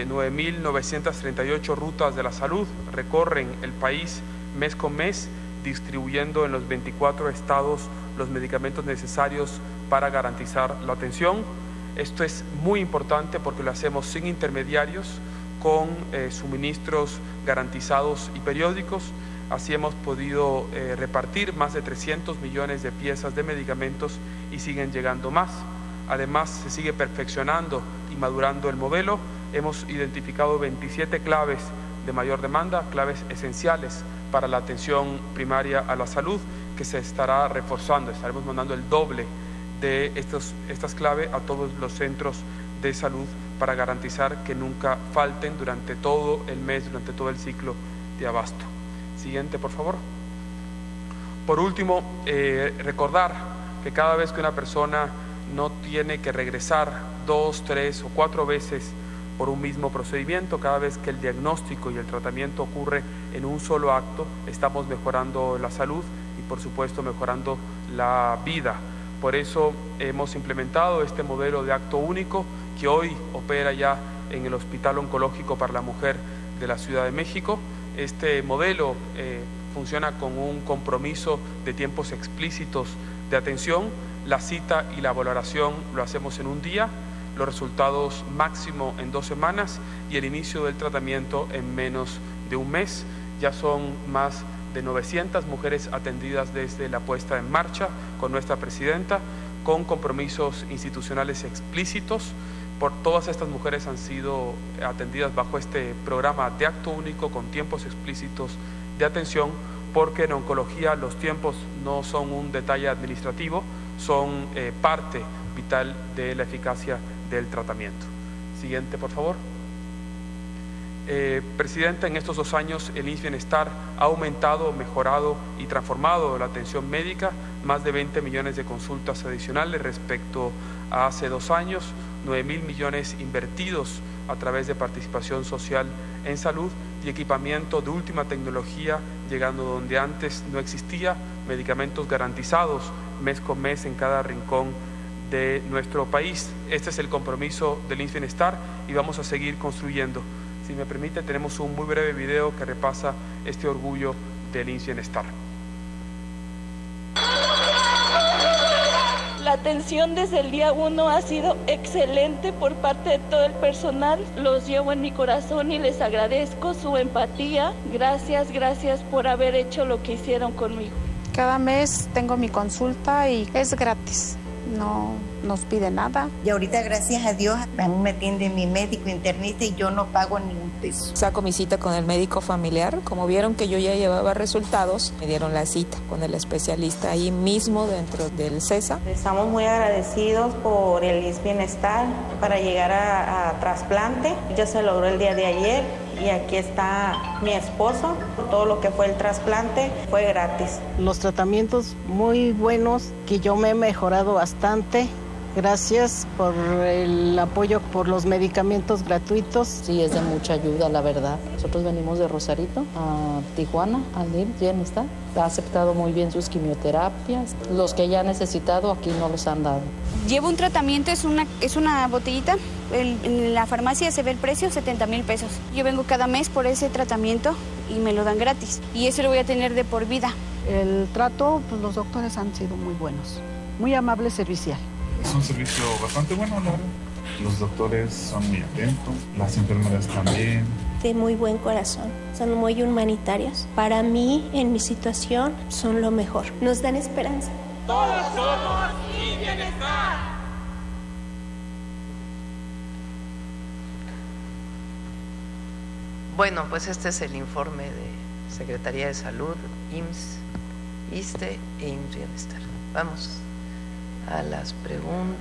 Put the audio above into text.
9.938 rutas de la salud recorren el país mes con mes, distribuyendo en los 24 estados los medicamentos necesarios para garantizar la atención. Esto es muy importante porque lo hacemos sin intermediarios, con suministros garantizados y periódicos. Así hemos podido repartir más de 300 millones de piezas de medicamentos y siguen llegando más. Además, se sigue perfeccionando y madurando el modelo. Hemos identificado 27 claves de mayor demanda, claves esenciales para la atención primaria a la salud, que se estará reforzando. Estaremos mandando el doble de estas claves a todos los centros de salud para garantizar que nunca falten durante todo el mes, durante todo el ciclo de abasto. Siguiente, por favor. Por último, recordar que cada vez que una persona no tiene que regresar 2, 3 o 4 veces por un mismo procedimiento, cada vez que el diagnóstico y el tratamiento ocurre en un solo acto, estamos mejorando la salud y, por supuesto, mejorando la vida. Por eso hemos implementado este modelo de acto único que hoy opera ya en el Hospital Oncológico para la Mujer de la Ciudad de México. Este modelo funciona con un compromiso de tiempos explícitos de atención. La cita y la valoración lo hacemos en un día, los resultados máximo en 2 semanas y el inicio del tratamiento en menos de un mes. Ya son más de 900 mujeres atendidas desde la puesta en marcha con nuestra presidenta, con compromisos institucionales explícitos. Por todas estas mujeres han sido atendidas bajo este programa de acto único con tiempos explícitos de atención, porque en oncología los tiempos no son un detalle administrativo, son parte vital de la eficacia del tratamiento. Siguiente, por favor. Presidenta, en estos 2 años el IMSS Bienestar ha aumentado, mejorado y transformado la atención médica, más de 20 millones de consultas adicionales respecto a hace 2 años, 9.000 millones invertidos a través de participación social en salud y equipamiento de última tecnología, llegando donde antes no existía, medicamentos garantizados mes con mes en cada rincón de nuestro país. Este es el compromiso del IMSS Bienestar y vamos a seguir construyendo. Si me permite, tenemos un muy breve video que repasa este orgullo del IMSS Bienestar. La atención desde el día 1 ha sido excelente por parte de todo el personal. Los llevo en mi corazón y les agradezco su empatía. Gracias, gracias por haber hecho lo que hicieron conmigo. Cada mes tengo mi consulta y es gratis. No nos pide nada. Y ahorita, gracias a Dios, a mí me atiende mi médico internista y yo no pago ni un peso. Saco mi cita con el médico familiar. Como vieron que yo ya llevaba resultados, me dieron la cita con el especialista ahí mismo dentro del CESA. Estamos muy agradecidos por el IMSS Bienestar para llegar a trasplante. Ya se logró el día de ayer y aquí está mi esposo. Todo lo que fue el trasplante fue gratis. Los tratamientos muy buenos, que yo me he mejorado bastante. Gracias por el apoyo, por los medicamentos gratuitos. Sí, es de mucha ayuda, la verdad. Nosotros venimos de Rosarito a Tijuana, al IMSS Bienestar. Ha aceptado muy bien sus quimioterapias. Los que ella ha necesitado aquí no los han dado. Llevo un tratamiento, es una botellita. En la farmacia se ve el precio, 70,000 pesos. Yo vengo cada mes por ese tratamiento y me lo dan gratis. Y eso lo voy a tener de por vida. El trato, pues los doctores han sido muy buenos. Muy amable servicial. Es un servicio bastante bueno, la verdad. Los doctores son muy atentos, las enfermeras también. De muy buen corazón, son muy humanitarios. Para mí, en mi situación, son lo mejor. Nos dan esperanza. Todos somos IMSS Bienestar. Bueno, pues este es el informe de Secretaría de Salud, IMSS, ISSSTE e IMSS Bienestar. Vamos a las preguntas.